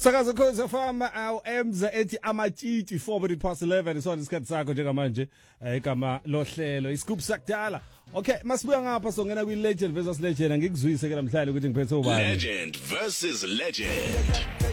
Sakaza Khoza Farmer Emza ethi amatshitshi 4:11 isona isikhathi sakho njengamanje igama lohlelo iscoop sakudala. Okay, masibuya ngapha songena kwi legend versus legend ngikuzwise ke namhlanje ukuthi ngiphethe ubani. Legend versus legend.